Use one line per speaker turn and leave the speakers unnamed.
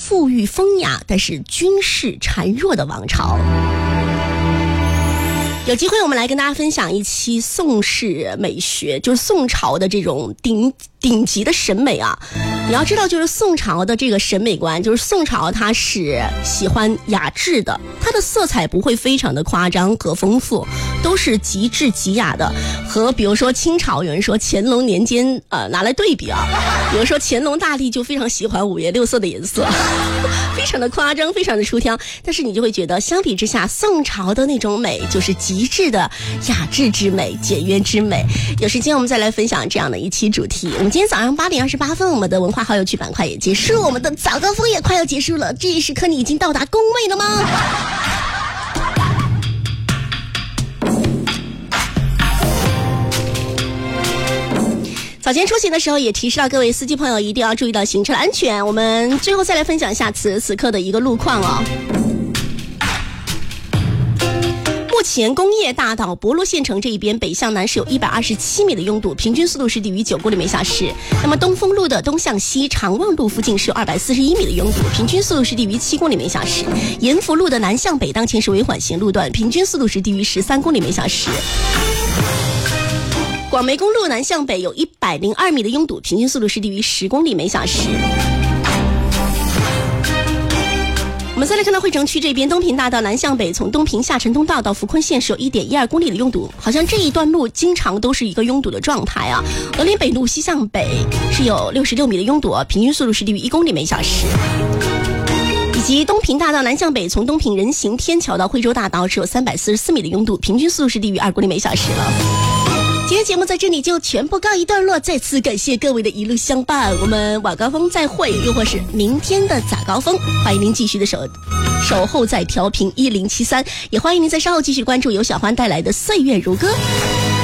富裕风雅但是军事孱弱的王朝。有机会我们来跟大家分享一期宋式美学，就是宋朝的这种顶级的审美啊。你要知道，就是宋朝的这个审美观，就是宋朝它是喜欢雅致的，它的色彩不会非常的夸张和丰富，都是极致极雅的。和比如说清朝，有人说乾隆年间拿来对比啊，比如说乾隆大帝就非常喜欢五颜六色的颜色，非常的夸张，非常的出挑。但是你就会觉得，相比之下，宋朝的那种美就是极致的雅致之美、简约之美。有时间我们再来分享这样的一期主题。我们今天早上8点28分，我们的文化好友区板块也结束，我们的早高峰也快要结束了。这一时刻你已经到达工位了吗？早前出行的时候也提示到各位司机朋友一定要注意到行车的安全。我们最后再来分享一下此时此刻的一个路况哦。目前工业大道博罗县城这一边北向南是有127米的拥堵，平均速度是低于9公里每小时。那么东风路的东向西长旺路附近是有241米的拥堵，平均速度是低于7公里每小时。延福路的南向北当前是为缓行路段，平均速度是低于13公里每小时。广梅公路南向北有102米的拥堵，平均速度是低于10公里每小时。我们再来看到惠城区这边，东平大道南向北从东平下沉东道到福坤县是有1.12公里的拥堵，好像这一段路经常都是一个拥堵的状态啊。鹅林北路西向北是有66米的拥堵，平均速度是低于1公里每小时。以及东平大道南向北从东平人行天桥到惠州大道是有344米的拥堵，平均速度是低于2公里每小时了。今天节目在这里就全部告一段落，再次感谢各位的一路相伴，我们晚高峰再会，又或是明天的早高峰，欢迎您继续的守候在调频1073，也欢迎您在稍后继续关注由小欢带来的岁月如歌。